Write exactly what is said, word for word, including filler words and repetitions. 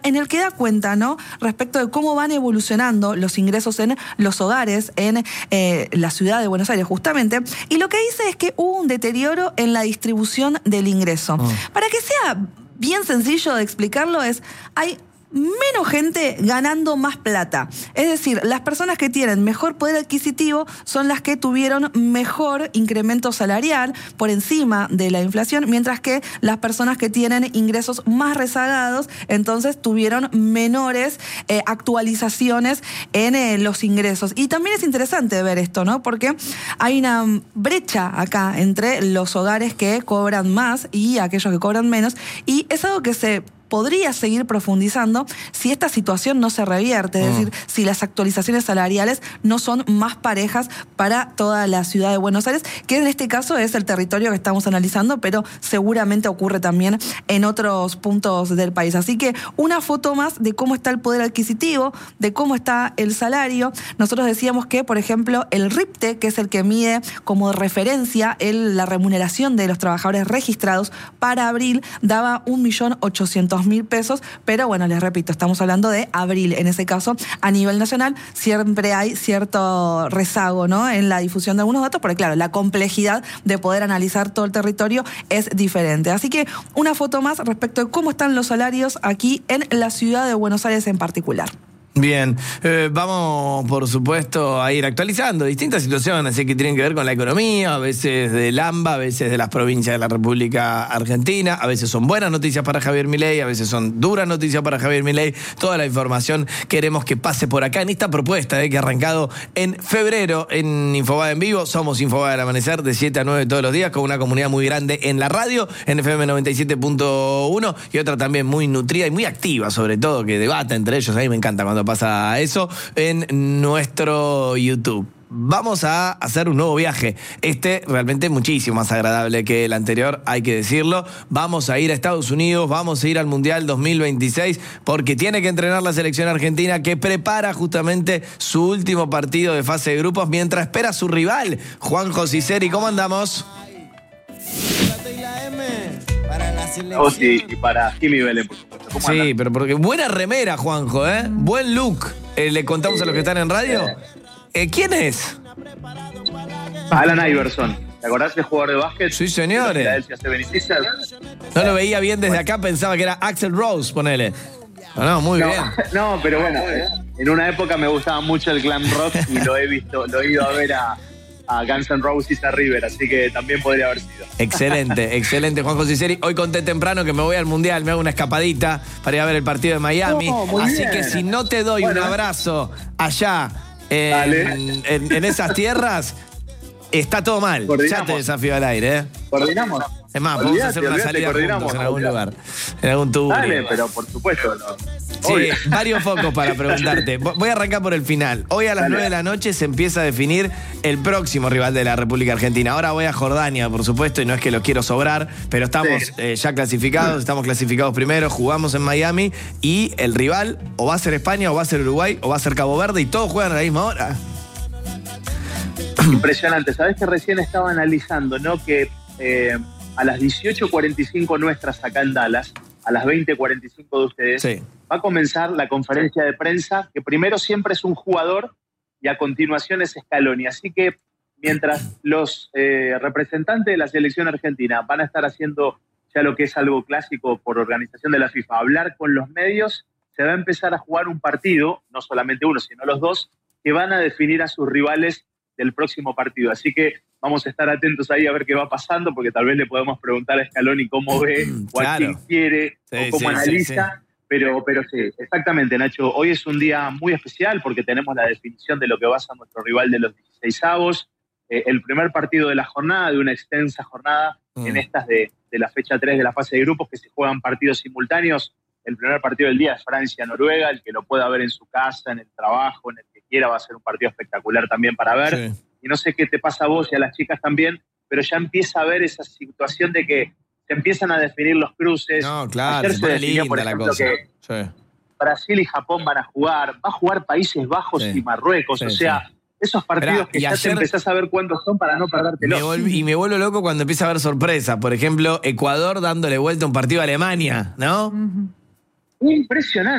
en el que da cuenta, ¿no?, respecto de cómo van evolucionando los ingresos en los hogares en eh, la ciudad de Buenos Aires, justamente. Y lo que dice es que hubo un deterioro en la distribución del ingreso. Oh. Para que sea bien sencillo de explicarlo, es hay menos gente ganando más plata. Es decir, las personas que tienen mejor poder adquisitivo son las que tuvieron mejor incremento salarial por encima de la inflación, mientras que las personas que tienen ingresos más rezagados, entonces tuvieron menores eh, actualizaciones en eh, los ingresos. Y también es interesante ver esto, ¿no?, porque hay una brecha acá entre los hogares que cobran más y aquellos que cobran menos, y es algo que se podría seguir profundizando si esta situación no se revierte, es mm. decir, si las actualizaciones salariales no son más parejas para toda la ciudad de Buenos Aires, que en este caso es el territorio que estamos analizando, pero seguramente ocurre también en otros puntos del país. Así que una foto más de cómo está el poder adquisitivo, de cómo está el salario. Nosotros decíamos que, por ejemplo, el RIPTE, que es el que mide como referencia el, la remuneración de los trabajadores registrados, para abril daba un millón ochocientos mil pesos, pero bueno, les repito, estamos hablando de abril. En ese caso, a nivel nacional, siempre hay cierto rezago, ¿no?, en la difusión de algunos datos, porque claro, la complejidad de poder analizar todo el territorio es diferente. Así que una foto más respecto de cómo están los salarios aquí en la ciudad de Buenos Aires en particular. Bien, eh, vamos por supuesto a ir actualizando distintas situaciones que tienen que ver con la economía, a veces del AMBA, a veces de las provincias de la República Argentina, a veces son buenas noticias para Javier Milei, a veces son duras noticias para Javier Milei. Toda la información queremos que pase por acá en esta propuesta eh, que ha arrancado en febrero en Infobae en vivo. Somos Infobae al amanecer de siete a nueve todos los días, con una comunidad muy grande en la radio, en F M noventa y siete punto uno, y otra también muy nutrida y muy activa, sobre todo, que debata entre ellos. A mí me encanta cuando pasa eso en nuestro YouTube. Vamos a hacer un nuevo viaje, este realmente muchísimo más agradable que el anterior, hay que decirlo. Vamos a ir a Estados Unidos, vamos a ir al Mundial dos mil veintiséis, porque tiene que entrenar la selección argentina, que prepara justamente su último partido de fase de grupos, mientras espera a su rival, Juanjo Ciceri. ¿Cómo andamos? Oh, sí, y para Jimmy Belén, por supuesto. Sí, andan? Pero porque buena remera, Juanjo, ¿eh? Buen look. Eh, ¿Le contamos sí, a los que están en radio? Eh, ¿Quién es? Alan Iverson. ¿Te acordás del jugador de básquet? Sí, señores. No lo veía bien desde acá, pensaba que era Axl Rose, ponele. No, no, muy no, bien. No, pero bueno, en una época me gustaba mucho el glam rock y lo he visto, lo he ido a ver a... a Guns N' Roses a River, así que también podría haber sido. Excelente, excelente, Juanjo Ciceri. Hoy conté temprano que me voy al Mundial, me hago una escapadita para ir a ver el partido de Miami. Oh, así bien. Que si no te doy bueno, un abrazo allá en, en, en esas tierras, está todo mal. Ya te desafío al aire, ¿eh? Coordinamos. Es más, vamos olvídate, a hacer una salida juntos en algún lugar, en algún tubo. Dale, pero por supuesto. No. Sí, obvio. Varios focos para preguntarte. Voy a arrancar por el final. Hoy a las nueve de la noche se empieza a definir el próximo rival de la República Argentina. Ahora voy a Jordania, por supuesto, y no es que lo quiero sobrar, pero estamos sí. eh, ya clasificados, estamos clasificados primero, jugamos en Miami, y el rival o va a ser España, o va a ser Uruguay, o va a ser Cabo Verde, y todos juegan a la misma hora. Impresionante. Sabés que recién estaba analizando, ¿no?, que eh, a las dieciocho cuarenta y cinco nuestras acá en Dallas, a las veinte cuarenta y cinco de ustedes, sí. va a comenzar la conferencia de prensa, que primero siempre es un jugador y a continuación es Scaloni. Así que mientras los eh, representantes de la selección argentina van a estar haciendo ya lo que es algo clásico por organización de la FIFA, hablar con los medios, se va a empezar a jugar un partido, no solamente uno, sino los dos, que van a definir a sus rivales del próximo partido. Así que vamos a estar atentos ahí a ver qué va pasando, porque tal vez le podemos preguntar a Scaloni cómo ve, o claro. a quién quiere, sí, o cómo sí, analiza. Sí, sí. Pero, pero sí, exactamente, Nacho. Hoy es un día muy especial porque tenemos la definición de lo que va a ser nuestro rival de los dieciseisavos. Eh, el primer partido de la jornada, de una extensa jornada, mm. en estas de, de la fecha tres de la fase de grupos, que se juegan partidos simultáneos. El primer partido del día es Francia-Noruega, el que lo pueda ver en su casa, en el trabajo, en el que quiera, va a ser un partido espectacular también para ver. Sí. Y no sé qué te pasa a vos y a las chicas también, pero ya empieza a ver esa situación de que se empiezan a definir los cruces. No, claro, ayer se definió, por ejemplo, la cosa. Que sí. Brasil y Japón van a jugar, va a jugar Países Bajos sí. y Marruecos, sí, o sea, sí. esos partidos Esperá, que ya ayer, te empezás a ver cuántos son para no perdértelos. Y me vuelvo loco cuando empieza a haber sorpresa. Por ejemplo, Ecuador dándole vuelta a un partido a Alemania, ¿no? Uh-huh. Impresionante.